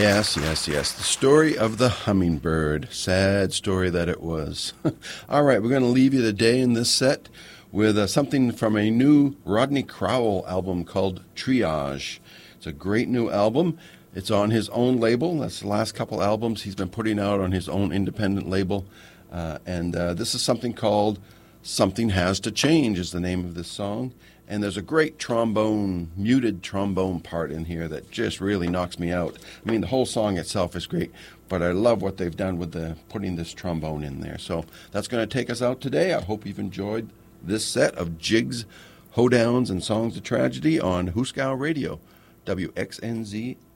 Yes, yes, yes. The story of the hummingbird. Sad story that it was. All right, we're going to leave you today in this set with something from a new Rodney Crowell album called Triage. It's a great new album. It's on his own label. That's the last couple albums he's been putting out on his own independent label. And this is something called Something Has to Change is the name of this song. And there's a great trombone, muted trombone part in here that just really knocks me out. I mean, the whole song itself is great, but I love what they've done with putting this trombone in there. So that's going to take us out today. I hope you've enjoyed this set of jigs, hoedowns, and songs of tragedy on Hooskow Radio, WXNZ